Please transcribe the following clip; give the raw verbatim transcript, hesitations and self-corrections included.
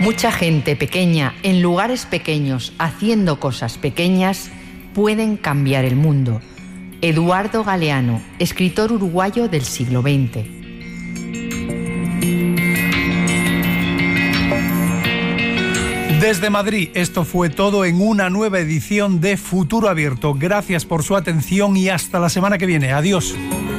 Mucha gente pequeña, en lugares pequeños, haciendo cosas pequeñas, pueden cambiar el mundo. Eduardo Galeano, escritor uruguayo del siglo veinte. Desde Madrid, esto fue todo en una nueva edición de Futuro Abierto. Gracias por su atención y hasta la semana que viene. Adiós.